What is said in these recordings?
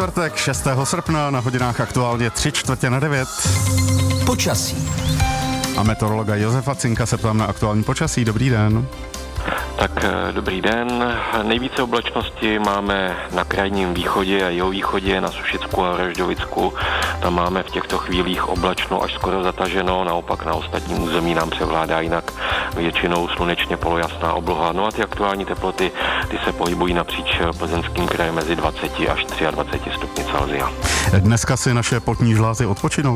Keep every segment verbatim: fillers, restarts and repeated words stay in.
čtvrtek, šestého srpna, na hodinách aktuálně tři čtvrtě na devět. Počasí. A meteorologa Josefa Cinka se ptám na aktuální počasí. Dobrý den. Tak dobrý den. Nejvíce oblačnosti máme na krajním východě a jihovýchodě, na Sušicku a Raždovicku. Tam máme v těchto chvílích oblačno až skoro zataženo, naopak na ostatním území nám převládá jinak většinou slunečně polojasná obloha. No a ty aktuální teploty, ty se pohybují napříč Plzeňským krajem mezi dvacet až dvacet tři stupni Celsia. Dneska si naše potní žlázy odpočinou?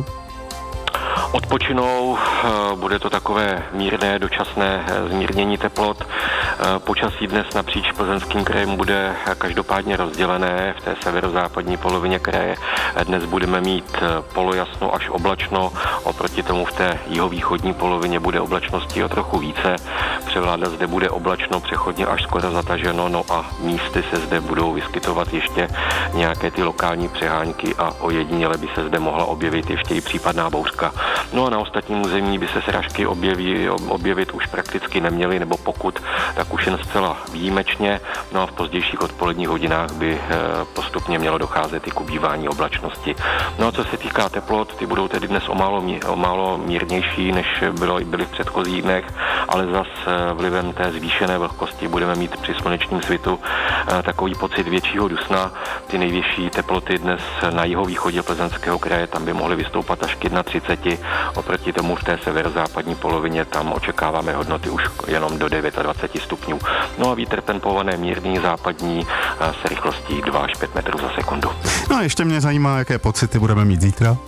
Odpočinou, bude to takové mírné, dočasné zmírnění teplot. Počasí dnes napříč Plzeňským krajem bude každopádně rozdělené. V té severozápadní polovině kraje dnes budeme mít polojasno až oblačno, oproti tomu v té jihovýchodní polovině bude oblačnosti o trochu více. Převládat zde bude oblačno, přechodně až skoro zataženo, no a místy se zde budou vyskytovat ještě nějaké ty lokální přehánky a ojediněle by se zde mohla objevit ještě i případná bouřka. No a na ostatním území by se srážky objeví, objevit už prakticky neměly, nebo pokud, tak už jen zcela výjimečně. No a v pozdějších odpoledních hodinách by postupně mělo docházet i k ubývání oblačnosti. No a co se týká teplot, ty budou tedy dnes o málo, o málo mírnější, než bylo, byly v předchozích dnech, ale zas vlivem té zvýšené vlhkosti budeme mít při slunečním svitu takový pocit většího dusna. Ty nejvyšší teploty dnes na jihovýchodě Plzeňského kraje, tam by mohly vystoupat až k třicet jedna. Oproti tomu v té severozápadní polovině tam očekáváme hodnoty už jenom do dvacet devět stupňů. No a vítr tempované mírný západní s rychlostí dva až pět metrů za sekundu. No a ještě mě zajímá, jaké pocity budeme mít zítra.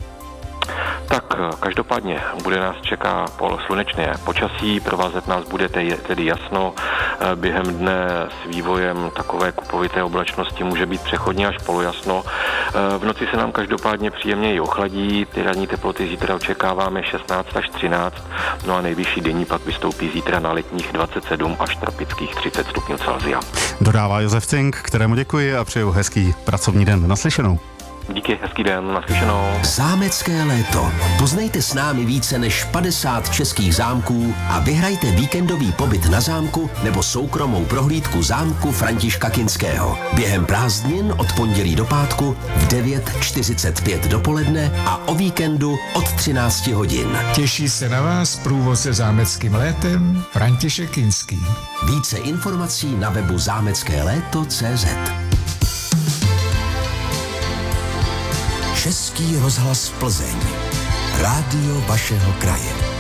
Tak každopádně bude nás čeká slunečné počasí, provázet nás bude tedy jasno. Během dne s vývojem takové kupovité oblačnosti může být přechodně až polojasno. V noci se nám každopádně příjemně i ochladí, ty ranní teploty zítra očekáváme šestnáct až třináct, no a nejvyšší denní pak vystoupí zítra na letních dvacet sedm až tropických třicet stupňů Celsia. Dodává Josef Cink, kterému děkuji a přeju hezký pracovní den. Naslyšenou. Díky, hezký den, naslyšenou. Zámecké léto. Poznejte s námi více než padesát českých zámků a vyhrajte víkendový pobyt na zámku nebo soukromou prohlídku zámku Františka Kinského. Během prázdnin od pondělí do pátku v devět čtyřicet pět dopoledne a o víkendu od třináct hodin. Těší se na vás průvodce zámeckým létem František Kinský. Více informací na webu zámecké léto tečka cé zet. Český rozhlas Plzeň. Rádio vašeho kraje.